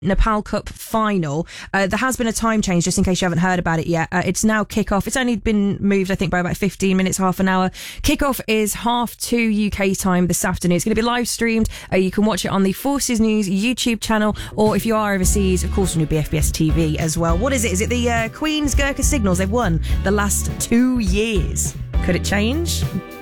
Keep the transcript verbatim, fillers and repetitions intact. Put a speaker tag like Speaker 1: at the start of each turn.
Speaker 1: Nepal Cup final. Uh, there has been a time change, just in case you haven't heard about it yet. Uh, it's now kick-off. It's only been moved, I think, by about fifteen minutes, half an hour. Kick-off is half two U K time this afternoon. It's going to be live streamed. Uh, you can watch it on the Forces News YouTube channel, or if you are overseas, of course, on your B F B S T V as well. What is it? Is it the uh, Queen's Gurkha Signals? They've won the last two years. Could it change?